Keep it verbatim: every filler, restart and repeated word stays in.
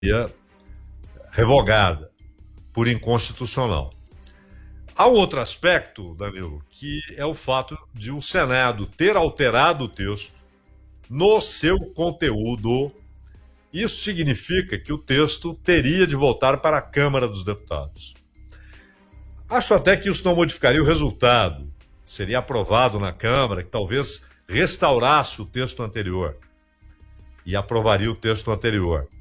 revogada por inconstitucional. Há um outro aspecto, Danilo, que é o fato de o Senado ter alterado o texto no seu conteúdo. Isso significa que o texto teria de voltar para a Câmara dos Deputados. Acho até que isso não modificaria o resultado. Seria aprovado na Câmara, que talvez restaurasse o texto anterior e aprovaria o texto anterior.